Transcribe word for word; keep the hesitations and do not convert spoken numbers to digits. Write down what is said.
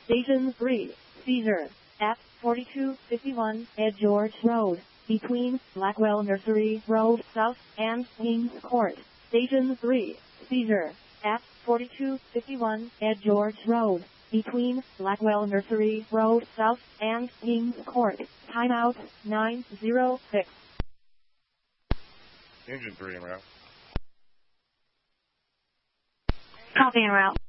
Station three, seizure, at forty-two fifty-one Ed George Road, between Blackwell Nursery Road South and Kings Court. Station three, seizure, at forty-two fifty-one Ed George Road, between Blackwell Nursery Road South and Kings Court. Timeout nine zero six. Engine three en route. Copy en route.